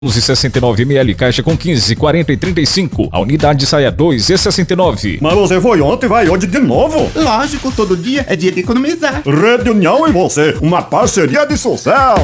11,69 ml, caixa com 15, 40 e 35. A unidade sai a 2,69. Mas você foi ontem, vai hoje de novo? Lógico, todo dia é dia de economizar. Rede União e você, uma parceria de sucesso.